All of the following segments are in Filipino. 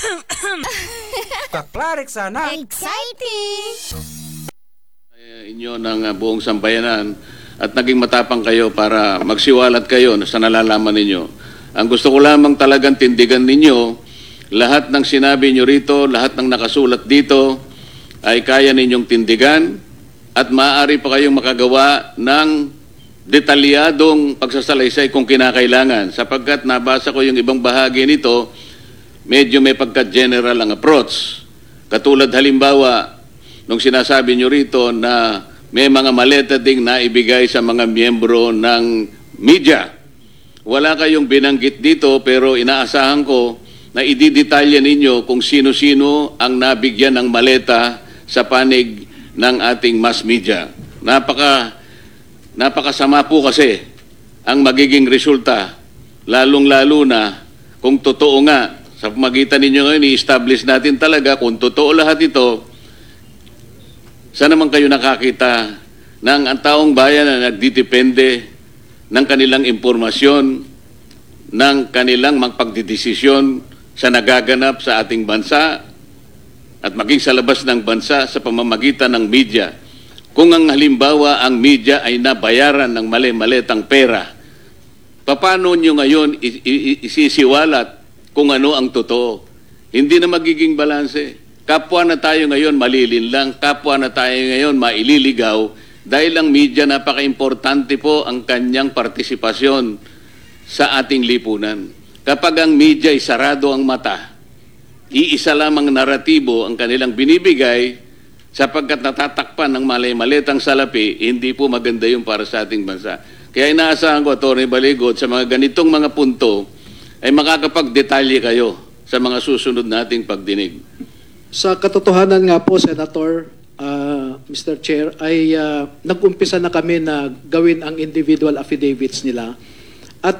Kaklarik sana. Exciting! Inyo ng buong sambayanan at naging matapang kayo para magsiwalat kayo sa nalalaman ninyo. Ang gusto ko lamang talagang tindigan ninyo, lahat ng sinabi nyo rito, lahat ng nakasulat dito ay kaya ninyong tindigan at maaari pa kayong makagawa ng detalyadong pagsasalaysay kung kinakailangan. Sapagkat nabasa ko yung ibang bahagi nito, medyo may pagka-general ang approach. Katulad halimbawa, nung sinasabi nyo rito na may mga maleta ding naibigay sa mga miyembro ng media. Wala kayong binanggit dito pero inaasahan ko na ididetalya ninyo kung sino-sino ang nabigyan ng maleta sa panig ng ating mass media. Napakasama po kasi ang magiging resulta, lalong-lalo na kung totoo nga, sa pamagitan ninyo ngayon, i-establish natin talaga kung totoo lahat ito. Saan naman kayo nakakita ng ang taong bayan na nagdidepende ng kanilang impormasyon, ng kanilang magpagdidesisyon sa nagaganap sa ating bansa at maging sa labas ng bansa sa pamamagitan ng media. Kung ang halimbawa ang media ay nabayaran ng mali-malitang pera, paano nyo ngayon isisiwalat kung ano ang totoo? Hindi na magiging balanse. Kapwa na tayo ngayon malilinlang, kapwa na tayo ngayon maililigaw dahil ang media napaka-importante po ang kanyang partisipasyon sa ating lipunan. Kapag ang media ay sarado ang mata, iisa lamang naratibo ang kanilang binibigay sapagkat natatakpan ng mali-malitang salapi, hindi po maganda yung para sa ating bansa. Kaya inaasahan ko, Atty. Baligot, sa mga ganitong mga punto ay makakapagdetalye kayo sa mga susunod nating pagdinig. Sa katotohanan nga po, Senator, Mr. Chair, ay nag-umpisa na kami na gawin ang individual affidavits nila. At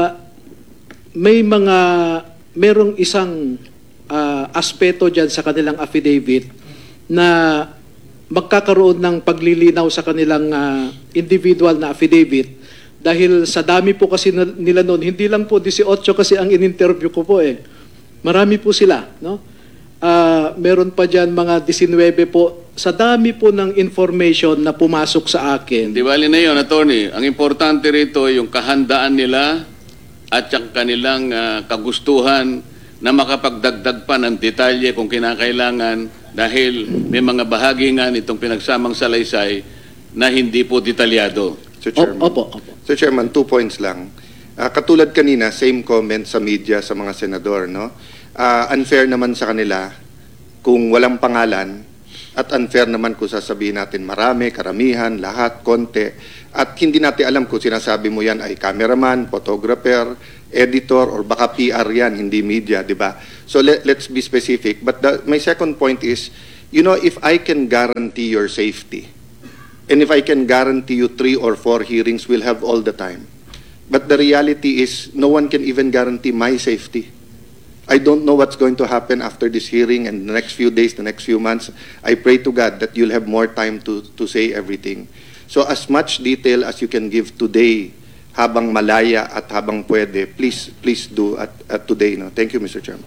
merong isang aspeto dyan sa kanilang affidavit na magkakaroon ng paglilinaw sa kanilang individual na affidavit. Dahil sa dami po kasi nila noon, hindi lang po 18 kasi ang in-interview ko po eh. Marami po sila, no? Meron pa dyan mga 19 po. Sa dami po ng information na pumasok sa akin. Di bali na yun, Attorney. Ang importante rito yung kahandaan nila at yung kanilang kagustuhan na makapagdagdag pa ng detalye kung kinakailangan dahil may mga bahagi nga nitong pinagsamang salaysay na hindi po detalyado. Sir Chairman. Opo. Sir Chairman, 2 points lang. Katulad kanina, same comment sa media sa mga senador, no? Unfair naman sa kanila kung walang pangalan at unfair naman kung sasabihin natin marami, karamihan, lahat, konti at hindi natin alam kung sinasabi mo yan ay cameraman, photographer, editor or baka PR yan, hindi media, di ba? So let's be specific. But my second point is, you know, if I can guarantee your safety and if I can guarantee you 3 or 4 hearings we'll have all the time. But the reality is no one can even guarantee my safety. I don't know what's going to happen after this hearing and the next few days, the next few months. I pray to God that you'll have more time to say everything. So as much detail as you can give today, habang malaya at habang pwede, please do at today. No? Thank you, Mr. Chairman.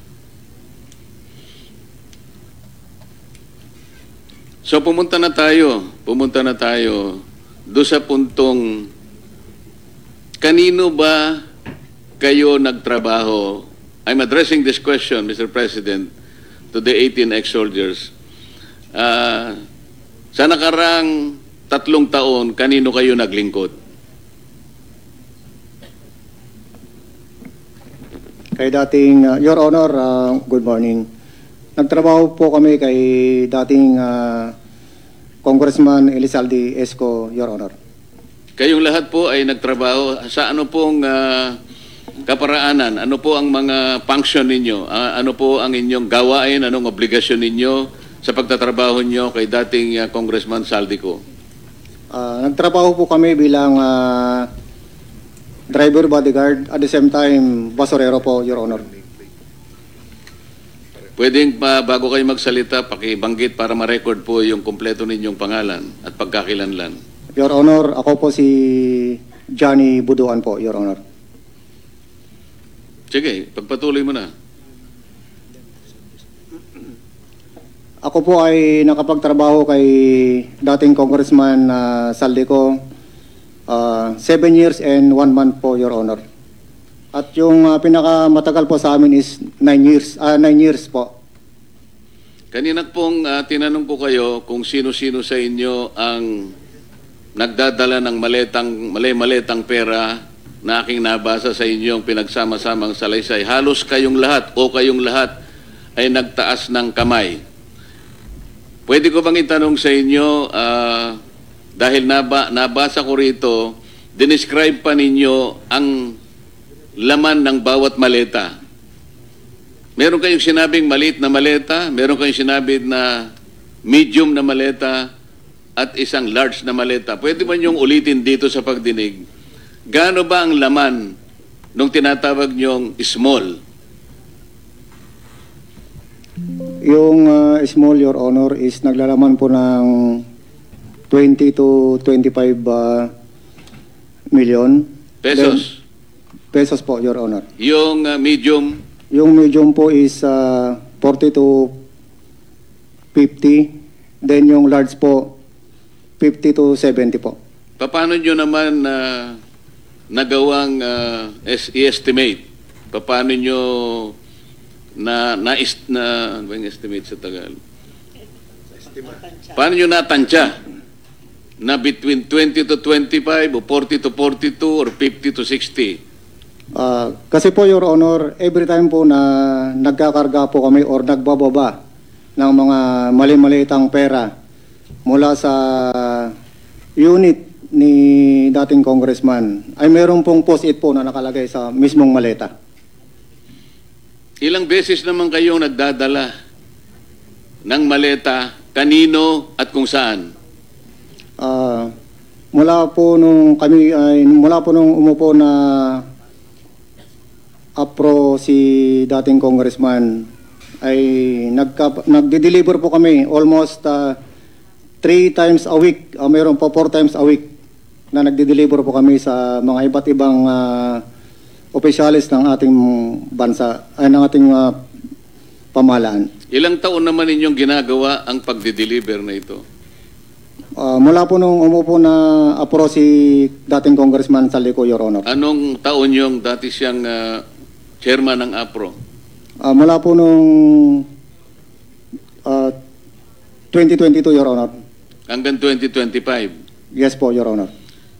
So pumunta na tayo doon sa puntong kanino ba kayo nagtrabaho? I'm addressing this question, Mr. President, to the 18 ex-soldiers. Sa nakarang 3 taon, kanino kayo naglingkod? Kay dating, Your Honor, good morning. Nagtrabaho po kami kay dating Congressman Elizalde Esco, Your Honor. Kayong lahat po ay nagtrabaho sa ano pong kaparaanan? Ano po ang mga function ninyo? Ano po ang inyong gawain? Anong obligasyon ninyo sa pagtatrabaho nyo kay dating Congressman Saldico? Nagtrabaho po kami bilang driver bodyguard at the same time basurero po, Your Honor. Pwedeng bago kayo magsalita, pakibanggit para ma-record po yung kompleto ninyong pangalan at pagkakilanlan. Your Honor, ako po si Johnny Buduan po, Your Honor. Sige, pagpatuloy mo na. Ako po ay nakapagtrabaho kay dating Congressman Saldico 7 years and 1 month po, Your Honor. At yung pinakamatagal po sa amin is 9 years po. Kanina pong tinanong ko kayo kung sino-sino sa inyo ang nagdadala ng maletang pera na aking nabasa sa inyong pinagsama-samang salaysay. Halos kayong lahat ay nagtaas ng kamay. Pwede ko bang itanong sa inyo, dahil nabasa ko rito, dinescribe pa ninyo ang laman ng bawat maleta. Meron kayong sinabing maliit na maleta, meron kayong sinabing na medium na maleta, at isang large na maleta. Pwede ba niyong ulitin dito sa pagdinig? Gaano ba ang laman nung tinatawag niyong small? Yung small, Your Honor, is naglalaman po ng 20 to 25 million. Pesos? Pesos po, Your Honor. Yung medium? Yung medium po is 40 to 50. Then yung large po, 50 to 70 po. Paano nyo naman nagawang i-estimate? Paano nyo ano ba yung estimate sa Tagalog? Paano nyo natansya na between 20 to 25 o 40 to 42 or 50 to 60? Kasi po, Your Honor, every time po na nagkakarga po kami or nagbababa ng mga mali-malitang pera mula sa unit ni dating congressman, ay meron pong post-it po na nakalagay sa mismong maleta. Ilang beses naman kayong nagdadala ng maleta, kanino at kung saan? Mula po nung umupo na APRO si dating congressman, ay nagde-deliver po kami almost 3 times a week. Mayroon po 4 times a week na nagde-deliver po kami sa mga iba't ibang opisyalis ng ating bansa, ay ng ating pamahalaan. Ilang taon naman ninyong ginagawa ang pagde-deliver na ito? Mula po nung umupo na APRO si dating congressman Saldico, Your Honor. Anong taon yung dati siyang chairman ng APRO? Mula po nung 2022, Your Honor. Hanggang 2025? Yes po, Your Honor.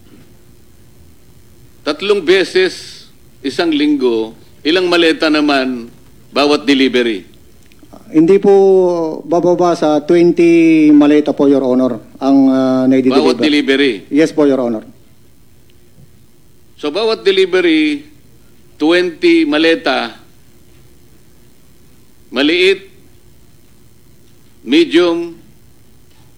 3 beses, isang linggo, ilang maleta naman bawat delivery? Hindi po bababa sa 20 maleta po, Your Honor, ang naidideliver. Bawat delivery? Yes po, Your Honor. So bawat delivery, 20 maleta, maliit, medium,